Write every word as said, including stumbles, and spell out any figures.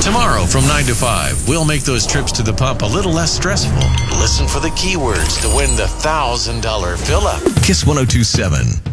Tomorrow from nine to five, we'll make those trips to the pump a little less stressful. Listen for the keywords to win the one thousand dollars fill-up. Kiss one oh two seven.